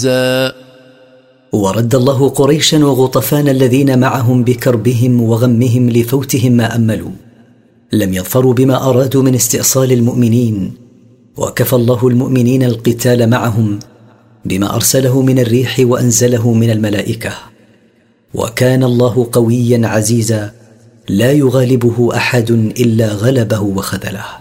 ورد الله قريشا وغطفان الذين معهم بكربهم وغمهم لفوتهم ما أملوا، لم يظفروا بما أرادوا من استئصال المؤمنين، وكفى الله المؤمنين القتال معهم بما أرسله من الريح وأنزله من الملائكة، وكان الله قويا عزيزا لا يغالبه أحد إلا غلبه وخذله.